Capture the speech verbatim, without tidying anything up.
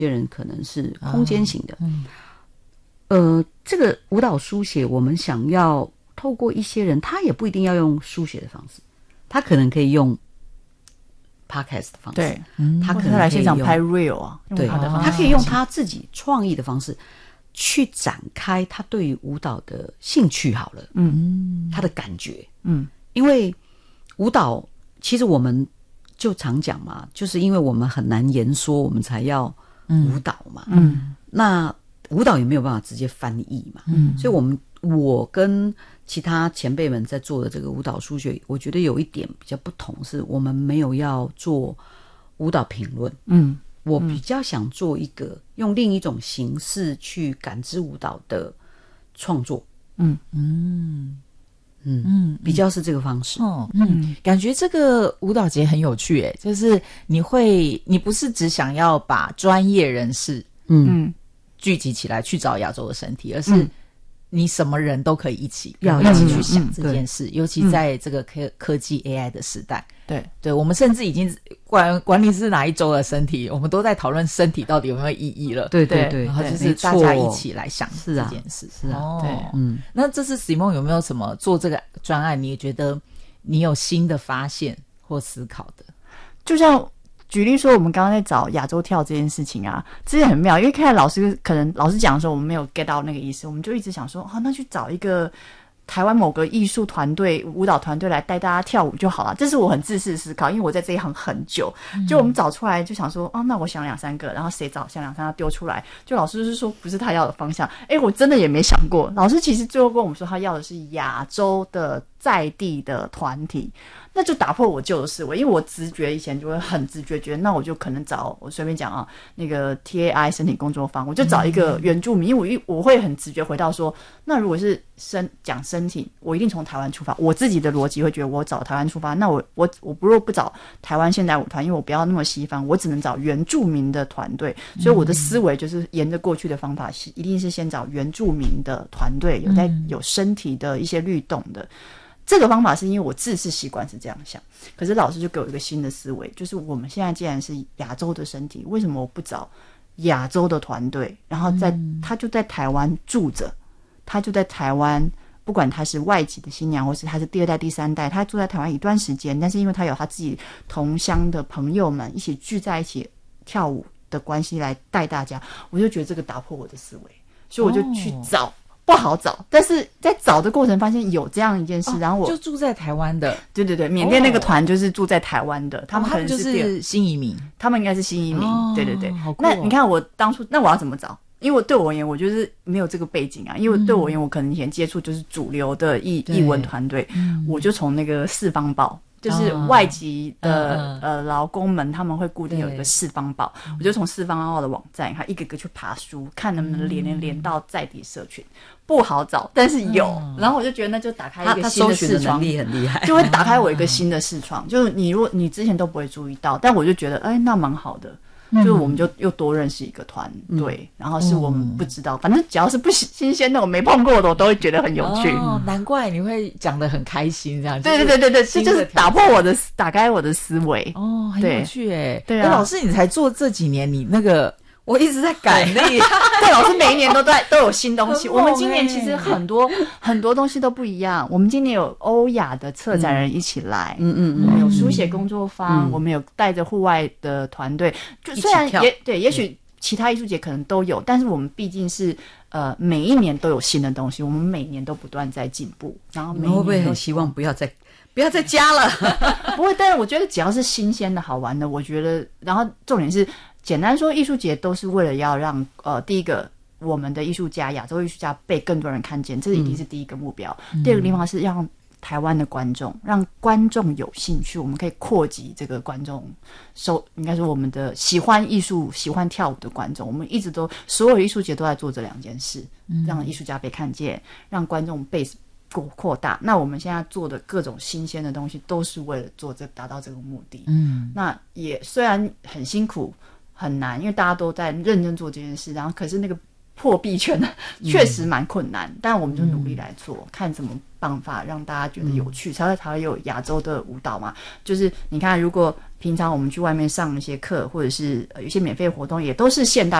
些人可能是空间型的。嗯，呃，这个舞蹈书写，我们想要透过一些人，他也不一定要用书写的方式，他可能可以用 podcast 的方式， 对， 嗯、他可能来现场拍 real 啊， 对，他, 他可以用他自己创意的方式去展开他对于舞蹈的兴趣好了，嗯，他的感觉，嗯，因为舞蹈其实我们就常讲嘛，就是因为我们很难言说，我们才要舞蹈嘛，嗯，那舞蹈也没有办法直接翻译嘛，嗯，所以我们我跟其他前辈们在做的这个舞蹈书写，我觉得有一点比较不同，是我们没有要做舞蹈评论，嗯，我比较想做一个用另一种形式去感知舞蹈的创作，嗯嗯嗯嗯，比较是这个方式。 哦，嗯，感觉这个舞蹈节很有趣诶，就是你会，你不是只想要把专业人士嗯聚集起来去找亚洲的身体，而是你什么人都可以一起要一起去想这件事，尤其在这个科科技 A I 的时代。对对，我们甚至已经管管你是哪一州的身体，我们都在讨论身体到底有没有意义了。 对对对， 然后就是大家一起来想这件事。 是啊，是啊， 哦， 对，嗯， 那这次 Simone 有没有什么做这个专案，你觉得你有新的发现或思考的？ 就像举例说，我们刚刚在找亚洲跳这件事情啊，之前很妙，因为看老师可能老师讲的时候，我们没有 get 到那个意思，我们就一直想说，哦，那去找一个台湾某个艺术团队、舞蹈团队来带大家跳舞就好了。这是我很自私思考，因为我在这一行很久，就我们找出来就想说，哦，那我想两三个，然后谁找想两三个丢出来，就老师就是说不是他要的方向。诶，我真的也没想过，老师其实最后跟我们说，他要的是亚洲的在地的团体。那就打破我旧的思维，因为我直觉以前就会很直觉觉得，那我就可能找我随便讲啊，那个 T A I 身体工作坊，我就找一个原住民，因为我我会很直觉回到说，那如果是身讲身体，我一定从台湾出发，我自己的逻辑会觉得我找台湾出发，那我我我不若不找台湾现代舞团，因为我不要那么西方，我只能找原住民的团队，所以我的思维就是沿着过去的方法，一定是先找原住民的团队，有在有身体的一些律动的。这个方法是因为我自视习惯是这样想，可是老师就给我一个新的思维，就是我们现在既然是亚洲的身体，为什么我不找亚洲的团队，然后在、嗯、他就在台湾住着，他就在台湾，不管他是外籍的新娘，或是他是第二代第三代，他住在台湾一段时间，但是因为他有他自己同乡的朋友们一起聚在一起跳舞的关系来带大家，我就觉得这个打破我的思维，所以我就去找、哦不好找，但是在找的过程发现有这样一件事、哦、然后我就住在台湾的， 对对对，缅甸那个团就是住在台湾的、哦、他们可能是、 哦、就是新移民， 他们应该是新移民、哦、对对对、 哦、 那你看我当初那我要怎么找，因为我对我而言我就是没有这个背景啊，因为对我而言我可能以前接触就是主流的艺艺文团队、嗯、我就从那个四方报就是外籍的、哦、呃劳工们他们会固定有一个四方报，我就从四方报的网站看一个个去爬书，看能不能连连连到在地社群，不好找但是有、嗯、然后我就觉得那就打开一个新的视窗，他搜寻的能力很厉害， 就会打开我一个新的视窗、嗯、就是你如果你之前都不会注意到，但我就觉得哎那蛮好的，就是我们就又多认识一个团队、嗯、然后是我们不知道、嗯、反正只要是不新鲜的我没碰过的我都会觉得很有趣。 哦，难怪你会讲得很开心这样。 对对对对对，这就是打破我的打开我的思维。 哦，很有趣耶。 对啊， 老师你才做这几年，你那个我一直在改那对, 对老师每一年都在都有新东西。我们今年其实很多很多东西都不一样。我们今年有欧亚的策展人一起来，嗯嗯嗯，我们有书写工作坊、嗯、我们有带着户外的团队，就虽然也对，也许其他艺术节可能都有，但是我们毕竟是呃每一年都有新的东西，我们每年都不断在进步。然后每一年都会不会很希望不要再不要再加了？ 不会，但是我觉得只要是新鲜的好玩的，我觉得，然后重点是简单说，艺术节都是为了要让呃第一个我们的艺术家亚洲艺术家被更多人看见，这一定是第一个目标、嗯、第二个地方是要让台湾的观众让观众有兴趣，我们可以扩及这个观众收，应该说我们的喜欢艺术喜欢跳舞的观众，我们一直都所有艺术节都在做这两件事、嗯、让艺术家被看见，让观众被扩大。那我们现在做的各种新鲜的东西都是为了做这达到这个目的。嗯，那也虽然很辛苦很难，因为大家都在认真做这件事，然后可是那个破壁圈的，确实蛮困难，但我们就努力来做，看怎么办法让大家觉得有趣，才会才会有亚洲的舞蹈嘛。就是你看，如果平常我们去外面上一些课，或者是、呃、有一些免费活动，也都是现代